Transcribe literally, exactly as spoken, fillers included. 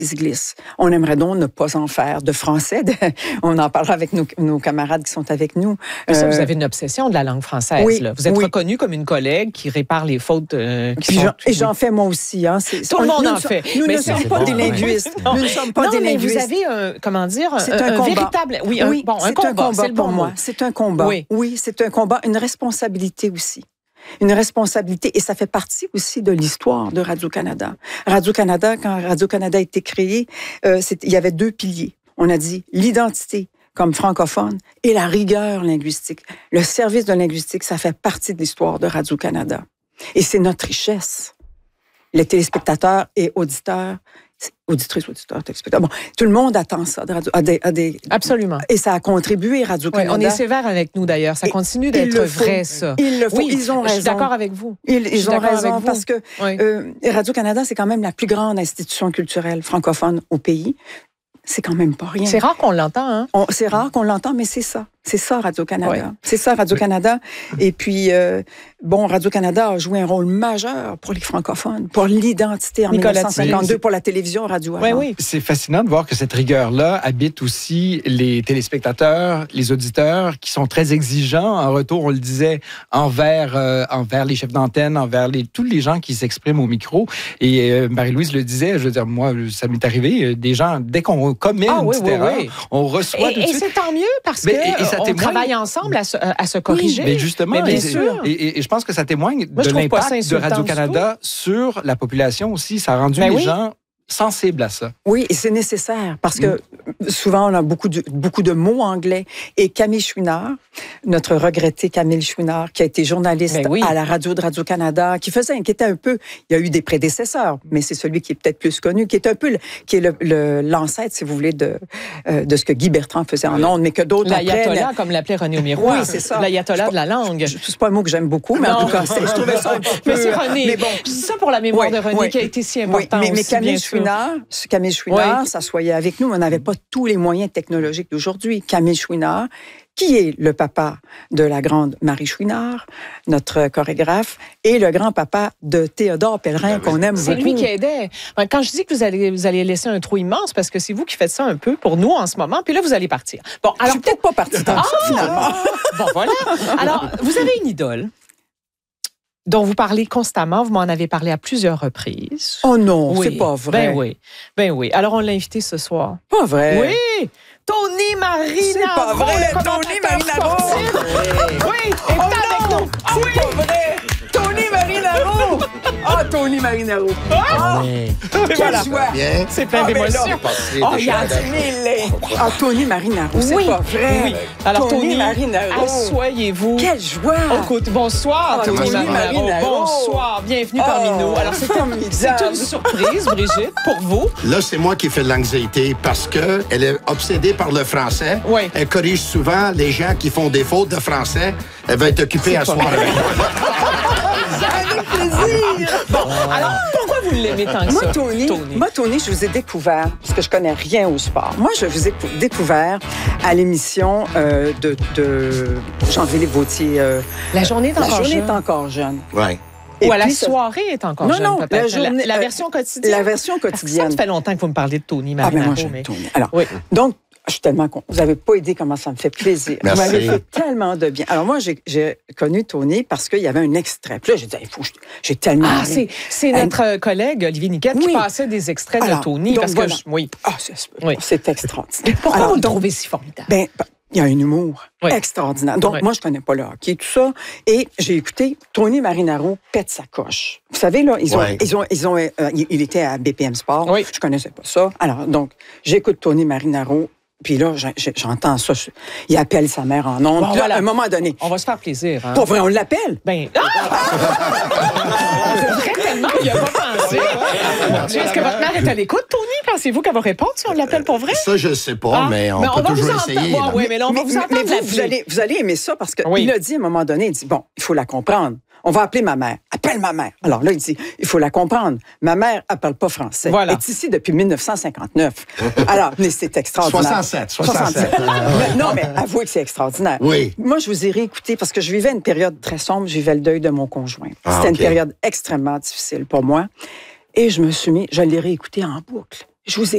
glisse. On aimerait donc ne pas en faire de français. De, on en parlera avec nos, nos camarades qui sont avec nous. Mais ça, euh, vous avez une obsession de la langue française. Oui, là. Vous êtes oui. reconnue comme une collègue qui répare les fautes. Euh, qui Puis sont, j'en, et j'en fais moi aussi. Hein. C'est, Tout on, le monde en nous, fait. Nous mais ne sommes pas bon, des linguistes. Ouais. Nous ne sommes pas non, des mais linguistes. Vous avez un, comment dire, c'est un, un, un combat. véritable... Oui, un, oui bon, un c'est combat, un combat c'est le pour bon moi. mot. C'est un combat. Oui. oui, c'est un combat. Une responsabilité aussi. Une responsabilité, et ça fait partie aussi de l'histoire de Radio-Canada. Radio-Canada, quand Radio-Canada a été créé, euh, il y avait deux piliers. On a dit l'identité comme francophone et la rigueur linguistique. Le service de linguistique, ça fait partie de l'histoire de Radio-Canada. Et c'est notre richesse. Les téléspectateurs et auditeurs, auditrices, auditeurs, téléspectateurs, bon, tout le monde attend ça de radio, à des, à des, Absolument. Et ça a contribué, Radio-Canada. Oui, on est sévère avec nous, d'ailleurs. Ça continue d'être vrai, ça. Il le faut. Oui, ils ont raison. Je suis d'accord avec vous. Ils, ils ont raison parce que oui. euh, Radio-Canada, c'est quand même la plus grande institution culturelle francophone au pays. C'est quand même pas rien. C'est rare qu'on l'entend, hein? On, c'est rare qu'on l'entend, mais c'est ça. C'est ça, Radio-Canada. Oui. C'est ça, Radio-Canada. Et puis, euh, bon, Radio-Canada a joué un rôle majeur pour les francophones, pour l'identité en Nicolas, mille neuf cent cinquante-deux, pour la télévision radio. Oui, oui. C'est fascinant de voir que cette rigueur-là habite aussi les téléspectateurs, les auditeurs, qui sont très exigeants. En retour, on le disait, envers, euh, envers les chefs d'antenne, envers les, tous les gens qui s'expriment au micro. Et euh, Marie-Louise le disait, je veux dire, moi, ça m'est arrivé, des gens, dès qu'on commet ah, une oui, petite oui, erreur, oui. on reçoit et, tout de et suite. c'est tant mieux parce mais, que et, et ça on témoigne... travaille ensemble à se, à se corriger. Oui, mais justement, mais bien et, sûr. Et, et, et je pense que ça témoigne Moi, de l'impact de Radio-Canada sur la population aussi. Ça a rendu ben les oui. gens sensibles à ça. Oui, et c'est nécessaire parce que mmh. souvent, on a beaucoup de, beaucoup de mots anglais. Et Camille Chouinard, notre regretté Camille Chouinard, qui a été journaliste ben oui. à la radio de Radio-Canada, qui faisait, qui était un peu, il y a eu des prédécesseurs, mais c'est celui qui est peut-être plus connu, qui est un peu, le, qui est le, le, l'ancêtre, si vous voulez, de, euh, de ce que Guy Bertrand faisait en ondes, mais que d'autres L'ayatollah, après, comme l'appelait René Aumiroir. Oui, c'est ça. L'ayatollah de la langue. C'est pas un mot que j'aime beaucoup, mais non. en tout cas, je trouvais ça un peu... Mais c'est René. Mais bon. Je dis ça pour la mémoire oui, de René, oui. qui a été si important oui, mais, aussi, mais Camille Chouinard, Camille Chouinard, oui. s'assoyait avec nous. On n'avait pas tous les moyens technologiques d'aujourd'hui. Camille Chouinard, qui est le papa de la grande Marie Chouinard, notre chorégraphe, et le grand-papa de Théodore Pellerin, qu'on aime c'est beaucoup. C'est lui qui aidait. Quand je dis que vous allez, vous allez laisser un trou immense, parce que c'est vous qui faites ça un peu pour nous en ce moment, puis là, vous allez partir. Bon, alors, je suis peut-être pas partie tant que ça, finalement. Bon, voilà. Alors, vous avez une idole dont vous parlez constamment. Vous m'en avez parlé à plusieurs reprises. Oh non, oui. c'est pas vrai. Ben oui, ben oui. Alors, on l'a invité ce soir. Pas vrai? Oui! Tony Marinaro! C'est pas vrai! Tony Marinaro! Oui! Et oh avec nous! Ah c'est oui. Pas vrai! Tony Marinaro! Ah, Tony Marinaro! Ah! Oui. Quelle joie! Bien. C'est plein ah, d'émotions. Oh, il y a mille. Ah, Tony Marinaro, c'est oui. pas vrai! Oui. Alors, Tony, Tony Marinaro! Asseyez-vous. Quelle joie! Écoute, bonsoir, oh, Tony, Tony Marinaro. Marinaro. Bonsoir, bienvenue oh, parmi nous. Alors, c'est, c'est une surprise, Brigitte, pour vous. Là, c'est moi qui fais de l'anxiété parce qu'elle est obsédée par le français. Oui. Elle corrige souvent les gens qui font des fautes de français. Elle va être occupée à soir avec moi. Avec plaisir! Bon, alors, pourquoi vous l'aimez tant que moi, ça? Tony, Tony, moi, Tony, je vous ai découvert, parce que je connais rien au sport. Moi, je vous ai découvert à l'émission euh, de, de Jean-Philippe Vautier. Euh, la journée est encore la journée jeune. est encore jeune. Oui. Et Ou à la soirée est encore non, jeune, non, peut-être. La, journée, la, la version quotidienne. La version quotidienne. Ça fait longtemps que vous me parlez de Tony Marinaro. Ah, ben moi, j'aime mais... Tony. Alors, oui. donc, je suis tellement contente. Vous n'avez pas idée comment ça me fait plaisir. Merci. Vous m'avez fait tellement de bien. Alors moi, j'ai, j'ai connu Tony parce qu'il y avait un extrait. Puis là, j'ai dit, il faut, j'ai tellement... Ah, c'est, c'est notre euh, collègue Olivier Niquette oui. qui passait des extraits Alors, de Tony. Donc, parce voilà. que je, oui. Ah, c'est, oui. c'est extraordinaire. Pourquoi Alors, vous le donc, trouvez si formidable? Ben, il y a un humour oui. extraordinaire. Donc, oui. moi, je ne connais pas le hockey, tout ça. Et j'ai écouté Tony Marinaro pète sa coche. Vous savez, là, ils ont, oui. ils ont, ils ont, euh, il, il était à B P M Sport. Oui. Je ne connaissais pas ça. Alors, donc, j'écoute Tony Marinaro. Puis là, j'entends ça. Il appelle sa mère en ondes. Bon, voilà. À un moment donné. On va se faire plaisir. Hein? Pas vrai, on l'appelle. Ben. Ah! C'est vrai tellement, il n'a pas pensé. Est-ce que votre mère est à l'écoute, Tony? Pensez-vous qu'elle va répondre si on l'appelle pour vrai? Ça, je ne sais pas, ah, mais on mais peut on toujours essayer. Bon, oui, mais là, on va vous entendre. Mais vous, vous, allez, vous allez aimer ça parce qu'il oui. a dit à un moment donné, il dit, bon, il faut la comprendre. On va appeler ma mère. Appelle ma mère. Alors là, il dit, il faut la comprendre. Ma mère, elle parle pas français. Voilà. Elle est ici depuis dix-neuf cent cinquante-neuf. Alors, mais c'est extraordinaire. soixante-sept. soixante-sept. mais, non, mais avouez que c'est extraordinaire. Oui. Moi, je vous ai réécouté parce que je vivais une période très sombre. Je vivais le deuil de mon conjoint. Ah, C'était okay. une période extrêmement difficile pour moi. Et je me suis mis, je l'ai réécouté en boucle. Je vous ai